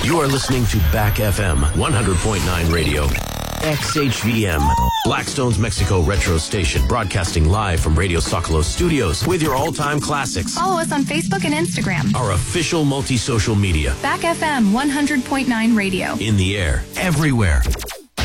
You are listening to Back FM 100.9 Radio. XHVM, Blackstone's Mexico Retro Station, broadcasting live from Radio Socolo Studios with your all-time classics. Follow us on Facebook and Instagram. Our official multi-social media. Back FM 100.9 Radio. In the air, everywhere.